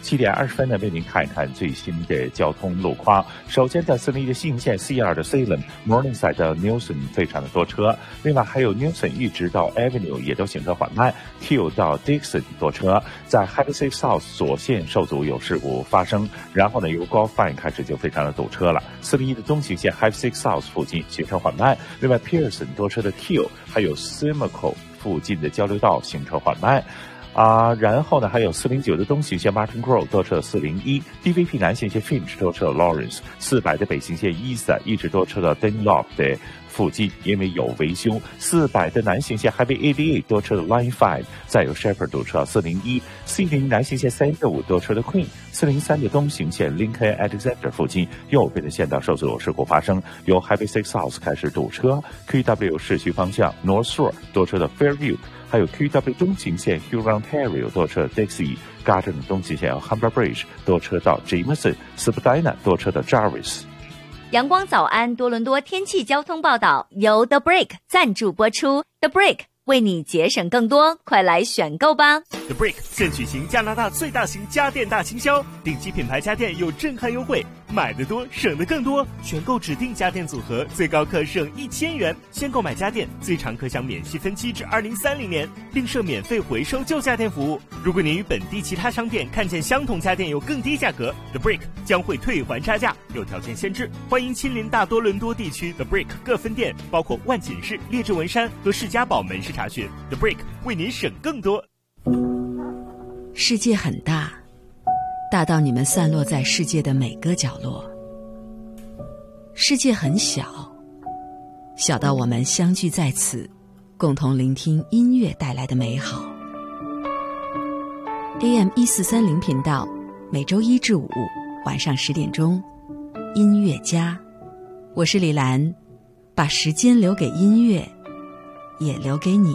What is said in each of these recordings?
7点20分呢，为您看一看最新的交通路况。首先在401的西营线 C2 的 Salem、Morningside 到 Newson 非常的多车，另外还有 Newson 一直到 Avenue 也都行车缓慢 ，Hill 到 Dixon 多车，在 Haversack South 左线受阻有事故发生，然后呢由 Golf Vine 开始就非常的堵车了。401的东行线 Haversack South 附近行车缓慢，另外 Pearson 多车的 Hill 还有 Simcoe 附近的交流道行车缓慢。然后呢，还有409的东行线 Martin Grove 多车的401 ，DVP 南行线 Finch 多车的 Lawrence，400的北行线 East 一直多车的 Dunlop 的附近，因为有维修。400的南行线 Highway 88多车的 Line 5，再有 Shepherd 堵车401，C0南行线365多车的 Queen，403的东行线 Lincoln Alexander 附近右边的线道受阻有事故发生，由 Highway 6 South 开始堵车 ，QW 市区方向 North Shore 多车的 Fairview。还有 QW 东行线 Huron-Ontario 多车 Dixie，Garden 东行线 Humber Bridge 多车到 Jameson，Spadina 多车到 Jarvis。 阳光早安多伦多天气交通报道由 The Brick 赞助播出 ，The Brick 为你节省更多，快来选购吧 ！The Brick 现举行加拿大最大型家电大清销，顶级品牌家电有震撼优惠，买得多省得更多，选购指定家电组合最高可省1000元，先购买家电最长可享免息分期至2030年，并设免费回收旧家电服务。如果您与本地其他商店看见相同家电有更低价格 ，The Brick 将会退还差价，有条件限制。欢迎亲临大多伦多地区 The Brick 各分店，包括万锦市、列治文山和士嘉堡门市查询。The Brick 为您省更多。 世界很大，大到你们散落在世界的每个角落；世界很小，小到我们相聚在此，共同聆听音乐带来的美好。AM 1430频道，每周1至5晚上10点钟，音乐家，我是李兰，把时间留给音乐，也留给你。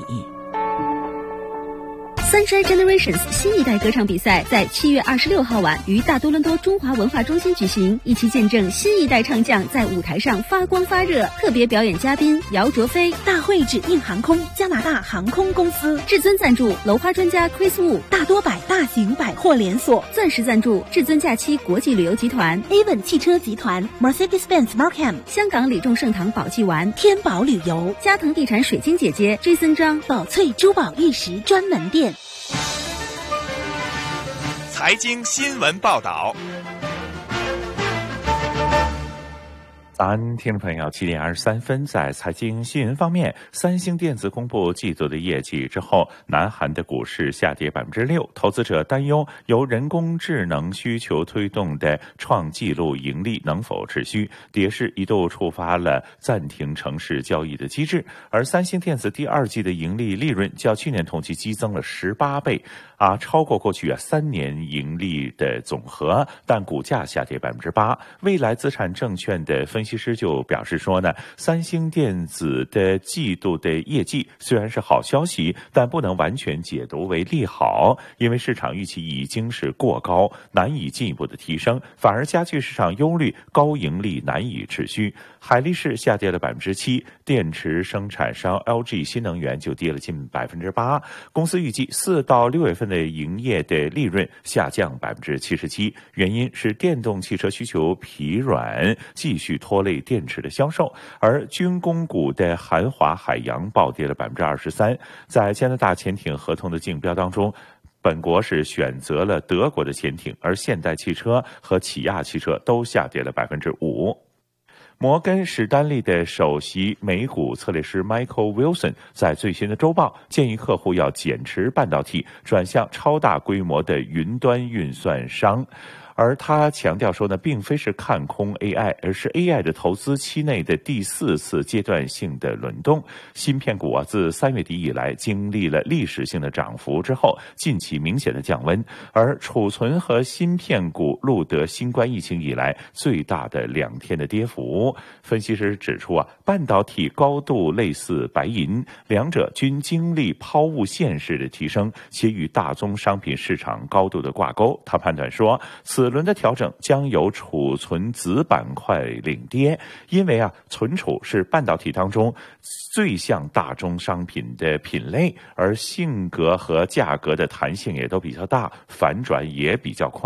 Sunshine Generations 新一代歌唱比赛在7月26号晚于大多伦多中华文化中心举行，一起见证新一代唱将在舞台上发光发热。特别表演嘉宾姚卓飞，大会指定航空加拿大航空公司，至尊赞助楼花专家 Chris Wu， 大多百大型百货连锁，钻石赞助至尊假期国际旅游集团 Avon 汽车集团 Mercedes-Benz Markham， 香港李众盛堂宝济丸，天宝旅游，嘉腾地产水晶姐姐 Jason 张，宝翠珠宝玉石专门店。 财经新闻报道。 早安，听众朋友，7点23分，在财经新闻方面，三星电子公布季度的业绩之后，南韩的股市下跌6%，投资者担忧由人工智能需求推动的创纪录盈利能否持续，跌势一度触发了暂停城市交易的机制。而三星电子第2季的盈利利润较去年同期激增了18倍，超过过去3年盈利的总和，但股价下跌8%。未来资产证券的分析师就表示说呢，三星电子的季度的业绩虽然是好消息，但不能完全解读为利好，因为市场预期已经是过高，难以进一步的提升，反而加剧市场忧虑，高盈利难以持续。海力士下跌了7%，电池生产商 LG 新能源就跌了近8%。公司预计4到6月份的营业的利润下降77%，原因是电动汽车需求疲软，继续拖累电池的销售。而军工股的韩华海洋暴跌了23%，在加拿大潜艇合同的竞标当中，本国是选择了德国的潜艇，而现代汽车和起亚汽车都下跌了5%。摩根士丹利的首席美股策略师 Michael Wilson 在最新的周报建议客户要减持半导体，转向超大规模的云端运算商。而他强调说呢，并非是看空 AI， 而是 AI 的投资期内的第4次阶段性的轮动。芯片股自3月底以来经历了历史性的涨幅之后，近期明显的降温。而储存和芯片股录得新冠疫情以来最大的2天的跌幅。分析师指出半导体高度类似白银，两者均经历抛物线式的提升，且与大宗商品市场高度的挂钩。他判断说，此轮的调整将由储存子板块领跌，因为存储是半导体当中最像大宗商品的品类，而性格和价格的弹性也都比较大，反转也比较快。